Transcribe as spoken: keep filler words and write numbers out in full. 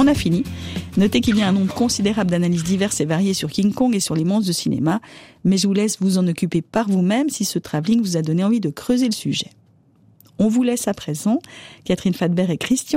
On a fini. Notez qu'il y a un nombre considérable d'analyses diverses et variées sur King Kong et sur les monstres de cinéma, mais je vous laisse vous en occuper par vous-même si ce travelling vous a donné envie de creuser le sujet. On vous laisse à présent, Catherine Fadbert et Christian